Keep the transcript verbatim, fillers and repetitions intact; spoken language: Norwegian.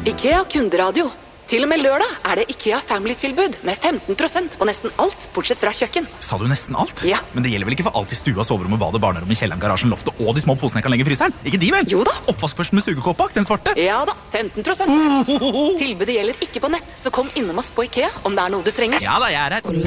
IKEA kunderadio. Til og med lørdag er det IKEA Family-tilbud med femten prosent på nesten alt, bortsett fra kjøkken. Sa du nesten alt? Ja. Men det gjelder vel ikke for alt i stua, soverommet, badet, barnerommet, kjelleren, garasjen, loftet og de små posene jeg kan legge i fryseren? Ikke de vel? Jo da. Oppvaskbørsten med sugekåp bak, den svarte? Ja da, femten prosent. Ohohoho. Tilbudet gjelder ikke på nett, så kom innom oss på IKEA om det er noe du trenger. Ja da, jeg er her.